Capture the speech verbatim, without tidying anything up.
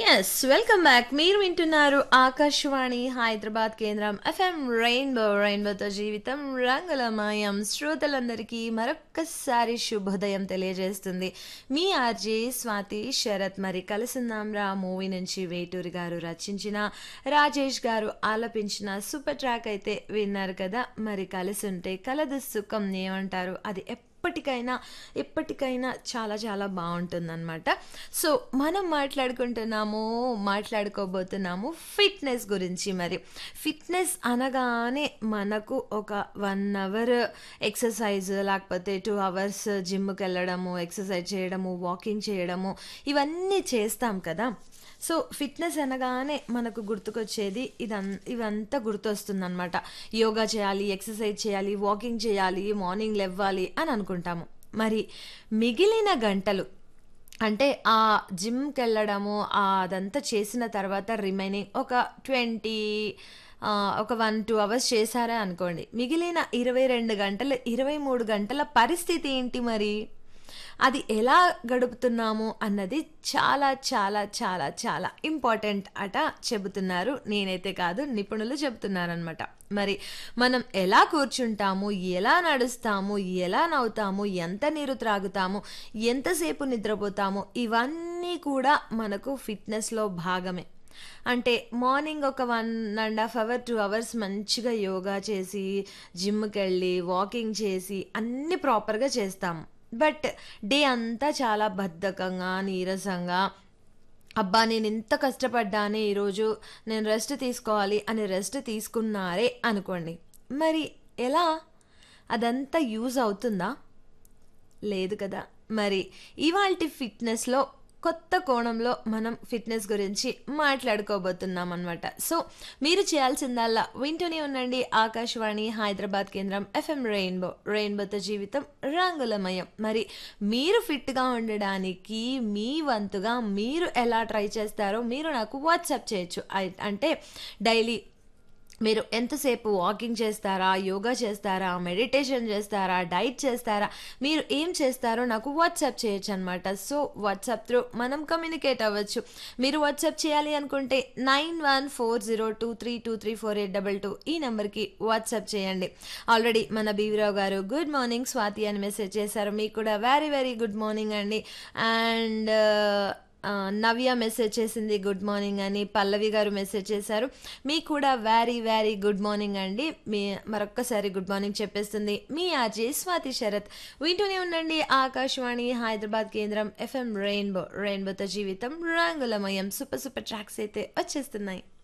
Yes welcome back. మీరు వింటున్నారు ఆకాశవాణి హైదరాబాద్ కేంద్రం ఎఫ్ఎం రెయిన్బో రెయిన్బోతో జీవితం రంగులమయం. శ్రోతలందరికీ మరొక్కసారి శుభోదయం తెలియజేస్తుంది మీ ఆర్జే స్వాతి శరత్. మరి కలిసిందాం రా మూవీ నుంచి వేటూరి గారు రచించిన, రాజేష్ గారు ఆలపించిన సూపర్ ట్రాక్ అయితే విన్నారు కదా. మరి కలిసి ఉంటే కలదు సుఖం ఏమంటారు, అది ఎప్పటికైనా ఎప్పటికైనా చాలా చాలా బాగుంటుందన్నమాట. సో మనం మాట్లాడుకుంటున్నాము మాట్లాడుకోబోతున్నాము ఫిట్నెస్ గురించి. మరి ఫిట్నెస్ అనగానే మనకు ఒక వన్ అవర్ ఎక్సర్సైజ్, లేకపోతే టూ అవర్స్ జిమ్కి వెళ్ళడము, ఎక్సర్సైజ్ చేయడము, వాకింగ్ చేయడము, ఇవన్నీ చేస్తాం కదా. సో ఫిట్నెస్ అనగానే మనకు గుర్తుకొచ్చేది ఇదం ఇవంతా గుర్తొస్తుందన్నమాట. యోగా చేయాలి, ఎక్సర్సైజ్ చేయాలి, వాకింగ్ చేయాలి, మార్నింగ్ లేవ్వాలి అని అనుకుంటాము. మరి మిగిలిన గంటలు అంటే ఆ జిమ్కి వెళ్ళడము అదంతా చేసిన తర్వాత రిమైనింగ్ ఒక ట్వంటీ ఒక వన్ టూ అవర్స్ చేశారా అనుకోండి, మిగిలిన ఇరవై రెండు గంటలు ఇరవై మూడు గంటల పరిస్థితి ఏంటి మరి? అది ఎలా గడుపుతున్నాము అన్నది చాలా చాలా చాలా చాలా ఇంపార్టెంట్ అట చెబుతున్నారు. నేనైతే కాదు, నిపుణులు చెబుతున్నారనమాట. మరి మనం ఎలా కూర్చుంటాము, ఎలా నడుస్తాము, ఎలా నవ్వుతాము, ఎంత నీరు త్రాగుతాము, ఎంతసేపు నిద్రపోతాము, ఇవన్నీ కూడా మనకు ఫిట్నెస్లో భాగమే. అంటే మార్నింగ్ ఒక one and half hour two hours మంచిగా యోగా చేసి, జిమ్కి వెళ్ళి, వాకింగ్ చేసి అన్నీ ప్రాపర్గా చేస్తాము. బట్ డే అంతా చాలా బద్ధకంగా, నీరసంగా, అబ్బా నేను ఇంత కష్టపడ్డానే, ఈరోజు నేను రెస్ట్ తీసుకోవాలి అని రెస్ట్ తీసుకున్నారే అనుకోండి, మరి ఎలా? అదంతా యూజ్ అవుతుందా? లేదు కదా. మరి ఇవాల్టి ఫిట్నెస్లో కొత్త కోణంలో మనం ఫిట్నెస్ గురించి మాట్లాడుకోబోతున్నాం అనమాట. సో మీరు చేయాల్సిందల్లా వింటూనే ఉండండి ఆకాశవాణి హైదరాబాద్ కేంద్రం ఎఫ్ఎం రెయిన్బో రెయిన్బోతో జీవితం రంగులమయం. మరి మీరు ఫిట్గా ఉండడానికి మీ వంతుగా మీరు ఎలా ట్రై చేస్తారో మీరు నాకు వాట్సాప్ చేయొచ్చు. అంటే డైలీ మీరు ఎంతసేపు వాకింగ్ చేస్తారా, యోగా చేస్తారా, మెడిటేషన్ చేస్తారా, డైట్ చేస్తారా, మీరు ఏం చేస్తారో నాకు వాట్సాప్ చేయొచ్చు అనమాట. సో వాట్సాప్ త్రూ మనం కమ్యూనికేట్ అవ్వచ్చు. మీరు వాట్సాప్ చేయాలి అనుకుంటే nine one four zero two three two three four eight double two ఈ నెంబర్కి వాట్సాప్ చేయండి. ఆల్రెడీ మన బీవీరావు గారు గుడ్ మార్నింగ్ స్వాతి అని మెసేజ్ చేశారు. మీకు కూడా వెరీ వెరీ గుడ్ మార్నింగ్ అండి. అండ్ నవ్య మెసేజ్ చేసింది గుడ్ మార్నింగ్ అని. పల్లవి గారు మెసేజ్ చేశారు, మీకు కూడా వెరీ వెరీ గుడ్ మార్నింగ్ అండి. మీ మరొక్కసారి గుడ్ మార్నింగ్ చెప్పేస్తుంది మీ ఆర్జే స్వాతి శరత్. వింటూనే ఉండండి ఆకాశవాణి హైదరాబాద్ కేంద్రం ఎఫ్ఎం రెయిన్బో రెయిన్బోతో జీవితం రంగులమయం. సూపర్ సూపర్ ట్రాక్స్ అయితే వచ్చేస్తున్నాయి.